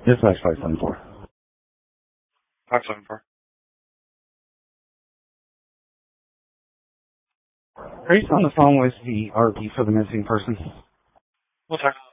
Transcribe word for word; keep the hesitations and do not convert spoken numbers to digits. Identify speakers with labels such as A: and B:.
A: Dispatch five seven four.
B: five seven four.
A: Are you on the phone with the R P for the missing person?
B: We'll talk.